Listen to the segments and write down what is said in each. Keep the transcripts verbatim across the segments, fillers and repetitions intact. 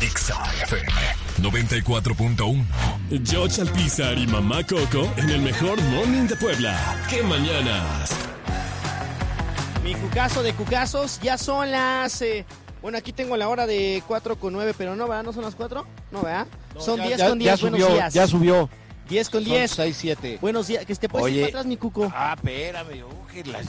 Exa F M noventa y cuatro punto uno. George Alpizar y Mamá Coco en el mejor morning de Puebla. ¡Qué mañanas! Mi cucazo de cucazos, ya son las... Eh, bueno, aquí tengo la hora de cuatro con nueve, pero no, ¿verdad? ¿No son las cuatro? No, ¿verdad? No, son ya, diez ya, con diez, ya buenos subió, días. Ya subió. diez con diez. Son seis, siete. Buenos días, que te puedes Oye, ir para atrás, mi cuco. Ah, espérame, oje, las...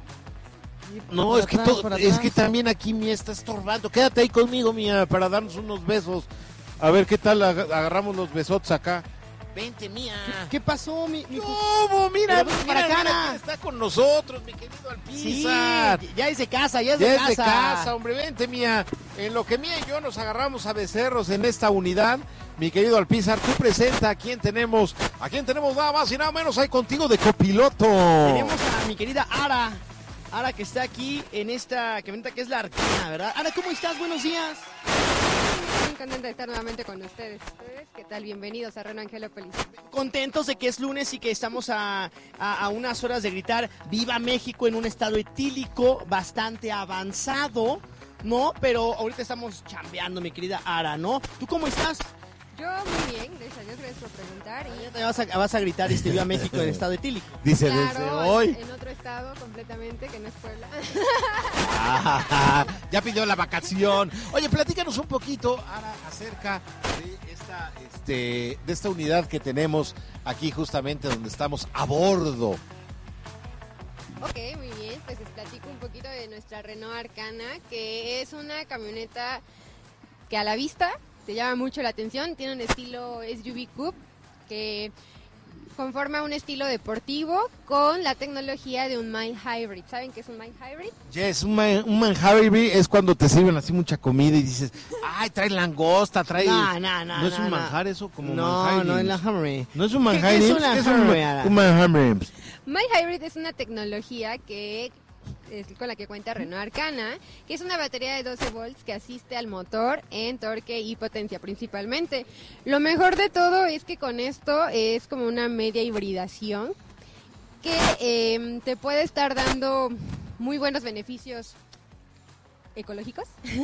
No, Para es que, atrás, todo, para es atrás. que también aquí Mía está estorbando. Quédate ahí conmigo, Mía, para darnos unos besos. A ver qué tal ag- agarramos los besotes acá. Vente, Mía. ¿Qué, qué pasó, mi, mi cuco? ¿Cómo? Mira, Pero ven mira, para acá. mira quién está con nosotros, mi querido Sí, Alpizar. ya es de casa, ya es Ya de es casa. de casa, hombre, vente, Mía. En lo que Mía y yo nos agarramos a becerros en esta unidad, mi querido Alpizar, tú presenta a quién tenemos, a quién tenemos nada más y nada menos ahí contigo de copiloto. Tenemos a mi querida Ara. Ara que está aquí en esta camioneta que es la Arcana, ¿verdad? Ara, ¿cómo estás? Buenos días. Muy contenta de estar nuevamente con ustedes. ¿Ustedes qué tal? Bienvenidos a Reno Angelópolis. Contentos de que es lunes y que estamos a, a, a unas horas de gritar ¡Viva México! En un estado etílico bastante avanzado, ¿no? Pero ahorita estamos chambeando, mi querida Ara, ¿no? ¿Tú cómo estás? Yo muy bien, gracias a Dios, gracias por preguntar. Y Te vas a, vas a gritar este ¡Viva México! En estado etílico. Dice claro, desde hoy. en otro estado completamente, que no es Puebla. Ah, ya pidió la vacación. Oye, platícanos un poquito, Ara, acerca de esta, este, de esta unidad que tenemos aquí justamente donde estamos a bordo. Ok, muy bien, pues les platico un poquito de nuestra Renault Arcana, que es una camioneta que a la vista te llama mucho la atención. Tiene un estilo S U V Coupe que conforma un estilo deportivo con la tecnología de un Mild Hybrid. ¿Saben qué es un Mild Hybrid? Yes, un, man, un manjarri es cuando te sirven así mucha comida y dices, ay, trae langosta, trae... No, no, no. ¿No es no, un no. manjar eso? Como No, manjar no es ribs? la Hammer. ¿No es un ¿Qué- manjar qué es ribs? una ¿Qué es Hammer, un, Ara? un manjar ribs? Mild Hybrid es una tecnología que es con la que cuenta Renault Arcana, que es una batería de doce volts que asiste al motor en torque y potencia principalmente. Lo mejor de todo es que con esto es como una media hibridación que eh, te puede estar dando muy buenos beneficios ecológicos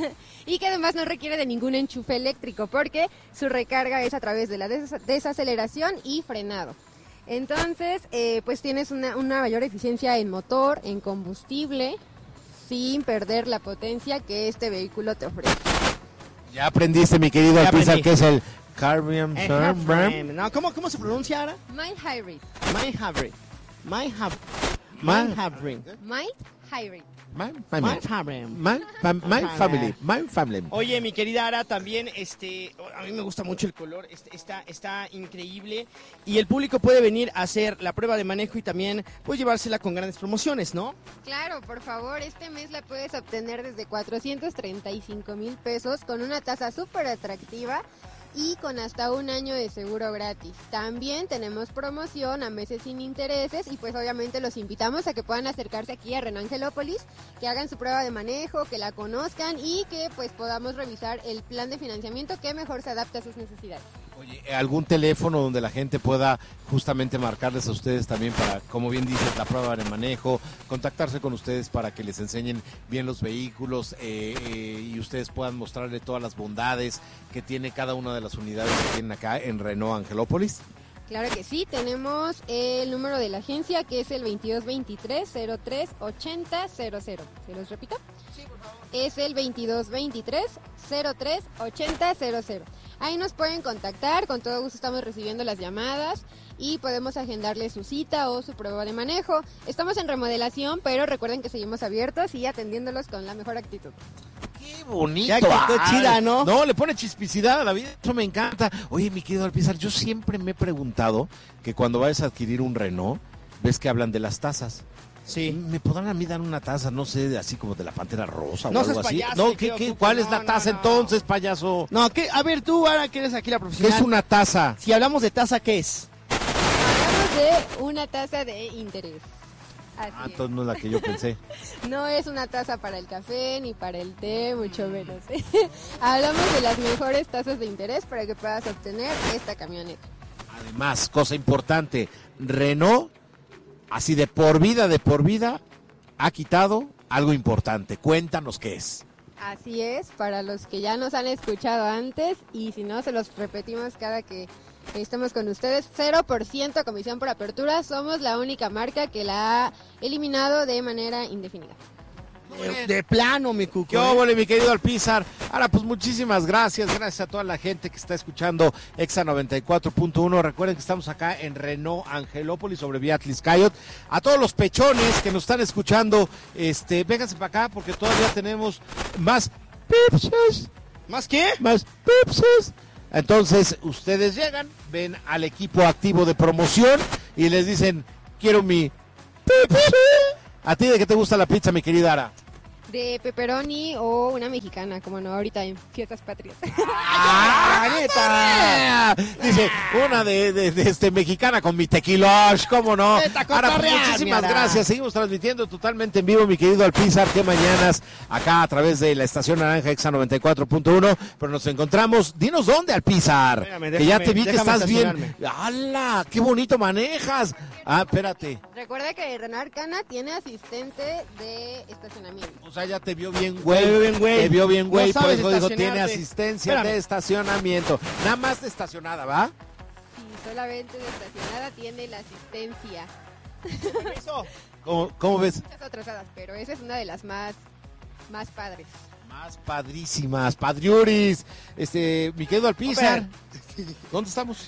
y que además no requiere de ningún enchufe eléctrico porque su recarga es a través de la des- desaceleración y frenado. Entonces, eh, pues tienes una, una mayor eficiencia en motor, en combustible, sin perder la potencia que este vehículo te ofrece. Ya aprendiste, mi querido Ya Alpizar, aprendí. que es el Carbium Eh, Surf. Hammer. No, ¿cómo, ¿Cómo se pronuncia ahora? Mild Hybrid. My Hybrid. My Hybrid. My- My Hybrid. Mild Hybrid. My My family. Hybrid. My, fam- my family. My family. Oye, mi querida Ara, también, este, a mí me gusta mucho el color, este, está, está increíble y el público puede venir a hacer la prueba de manejo y también, pues, llevársela con grandes promociones, ¿no? Claro, por favor, este mes la puedes obtener desde cuatrocientos treinta y cinco mil pesos con una tasa súper atractiva y con hasta un año de seguro gratis. También tenemos promoción a meses sin intereses y pues obviamente los invitamos a que puedan acercarse aquí a Renault Angelópolis, que hagan su prueba de manejo, que la conozcan y que pues podamos revisar el plan de financiamiento que mejor se adapte a sus necesidades. Oye, ¿algún teléfono donde la gente pueda justamente marcarles a ustedes también para, como bien dices, la prueba de manejo, contactarse con ustedes para que les enseñen bien los vehículos eh, eh, y ustedes puedan mostrarle todas las bondades que tiene cada una de las unidades que tienen acá en Renault Angelópolis? Claro que sí, tenemos el número de la agencia que es el veintidós veintitrés cero tres ochenta cero cero. ¿Se los repito? Sí, por favor. Es el veintidós veintitrés cero tres ochenta cero cero. Ahí nos pueden contactar, con todo gusto estamos recibiendo las llamadas y podemos agendarle su cita o su prueba de manejo. Estamos en remodelación, pero recuerden que seguimos abiertos y atendiéndolos con la mejor actitud. ¡Qué bonito! Ya quedó Ay, chida, ¿no? No, le pone chispicidad a la vida, eso me encanta. Oye, mi querido Alpizar, yo siempre me he preguntado que cuando vayas a adquirir un Renault, ves que hablan de las tasas. Sí. ¿Me podrán a mí dar una taza, no sé, de- así como de la Pantera Rosa No o algo seas así? payaso, No, mi ¿qué, querido qué, Cuco, ¿cuál es no, la no, taza no. entonces, payaso? No, ¿qué? A ver, tú, Ara, que eres aquí la ¿Qué profesional. es una taza? Si hablamos de taza, ¿qué es? Hablamos de una tasa de interés. Así Ah, es. entonces no es la que yo pensé. No es una taza para el café ni para el té, mucho menos. ¿eh? Hablamos de las mejores tasas de interés para que puedas obtener esta camioneta. Además, cosa importante, Renault, así de por vida, de por vida, ha quitado algo importante. Cuéntanos qué es. Así es, para los que ya nos han escuchado antes y si no, se los repetimos cada que estemos con ustedes. cero por ciento comisión por apertura, somos la única marca que la ha eliminado de manera indefinida. De, de plano, mi Cuco. ¿Qué óvole, mi querido Alpizar? Ahora, pues muchísimas gracias, gracias a toda la gente que está escuchando Exa noventa y cuatro punto uno. Recuerden que estamos acá en Renault Angelópolis sobre Vía Tliscayot. A todos los pechones que nos están escuchando, este, vénganse para acá porque todavía tenemos más pipsos. ¿Más qué? Más pipsos. Entonces, ustedes llegan, ven al equipo activo de promoción y les dicen, quiero mi pipso. ¿A ti de qué te gusta la pizza, mi querida Ara? De pepperoni o una mexicana, como no, ahorita en Fiestas Patrias. ¡Ah, neta! Dice, una de, de, de este mexicana con mi tequilosh, ¿cómo no? Ahora, pues, muchísimas gracias. Seguimos transmitiendo totalmente en vivo, mi querido Alpizar, que mañanas acá a través de la Estación Naranja Exa noventa y cuatro punto uno, pero nos encontramos. Dinos dónde, Alpizar. Espérame, que ya déjame, te vi que estás bien. estacionarme. ¡Hala! ¡Qué bonito manejas! Ah, espérate. Recuerda que Renault Arcana tiene asistente de estacionamiento. O sea, ya te vio bien, güey. Te vio bien, güey. Te vio bien, güey. No Por sabes eso dijo, tiene estacionarte. asistencia Espérame. de estacionamiento. Nada más de estacionada, ¿va? Sí, solamente de estacionada tiene la asistencia. Eso. ¿Cómo, cómo ves? Muchas otras hadas, pero esa es una de las más, más padres. Más padrísimas, padriuris. Este, mi querido Alpizar. ¿Dónde estamos?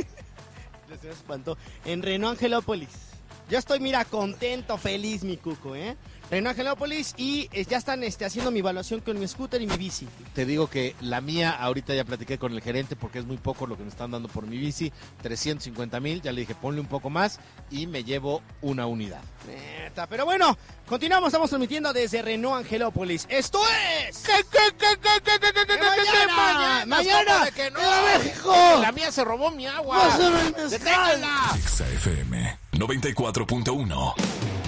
Se me espantó. En Renault Angelópolis. Yo estoy, mira, contento, feliz, mi Cuco, ¿eh? Renault Angelópolis y eh, ya están este, haciendo mi evaluación con mi scooter y mi bici. Te digo que la mía, ahorita ya platiqué con el gerente porque es muy poco lo que me están dando por mi bici. trescientos cincuenta mil, ya le dije ponle un poco más y me llevo una unidad. Neta, pero bueno, continuamos, estamos transmitiendo desde Renault Angelópolis. ¡Esto es! ¿Qué, qué, qué, qué, qué, qué, qué, qué, mañana! qué, ¡Mañana! ¿Cómo de que no? ¡Viva México! La mía se robó mi agua. ¡Pásame el mezcal! ¡Deténganla! Exa F M noventa y cuatro punto uno.